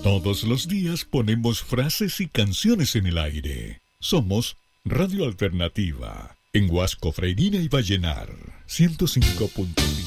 Todos los días ponemos frases y canciones en el aire. Somos Radio Alternativa, en Huasco, Freirina y Vallenar, 105.5.